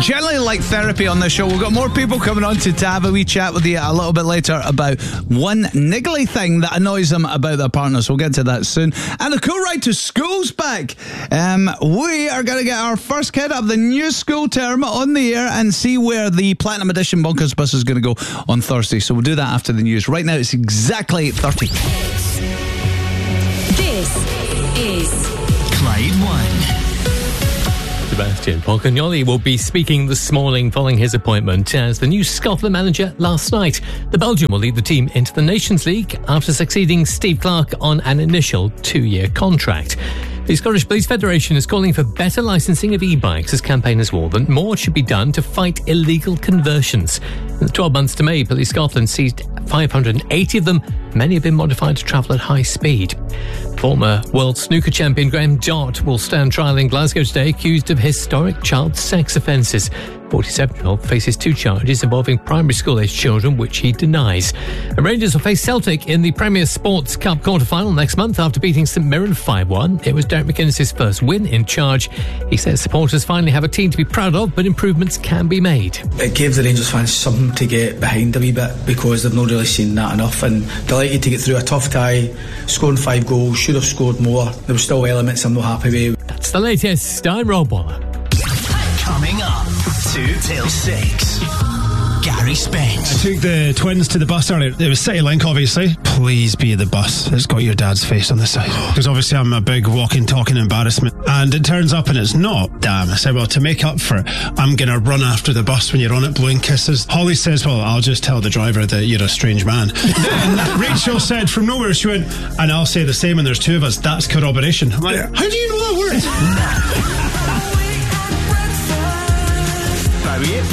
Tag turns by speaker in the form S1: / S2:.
S1: generally like therapy on this show. We've got more people coming on to have a wee chat with you a little bit later about one niggly thing that annoys them about their partners. We'll get to that soon. And the cool ride to school's back. We are going to get our first kid of the new school term on the air and see where the Platinum Edition Bonkers bus is going to go on Thursday. So we'll do that after the news. Right now it's exactly 8:30.
S2: This is
S3: Clyde One.
S4: Sebastian Pocagnoli will be speaking this morning following his appointment as the new Scotland manager last night. The Belgian will lead the team into the Nations League after succeeding Steve Clarke on an initial 2-year contract. The Scottish Police Federation is calling for better licensing of e-bikes as campaigners warn that more should be done to fight illegal conversions. In the 12 months to May, Police Scotland seized 580 of them. Many have been modified to travel at high speed. Former world snooker champion Graham Dott will stand trial in Glasgow today, accused of historic child sex offences. 47-year-old faces 2 charges involving primary school-aged children, which he denies. And Rangers will face Celtic in the Premier Sports Cup quarter-final next month after beating St Mirren 5-1. It was Derek McInnes' first win in charge. He says supporters finally have a team to be proud of, but improvements can be made.
S5: It gave the Rangers fans something to get behind a wee bit because they've not really seen that enough, and delighted to get through a tough tie, scoring 5 goals, should have scored more. There were still elements I'm not happy with.
S4: That's the latest. I'm Rob Waller.
S3: Coming up, 2 till 6. Gary Spence.
S6: I took the twins to the bus earlier. It was City Link, obviously. Please be the bus that's got your dad's face on the side. Because obviously I'm a big walking, talking embarrassment. And it turns up and it's not. Damn. I said, well, to make up for it, I'm going to run after the bus when you're on it blowing kisses. Holly says, well, I'll just tell the driver that you're a strange man. Then Rachel said from nowhere, she went, and I'll say the same when there's 2 of us. That's corroboration. I'm like, how do you know that word?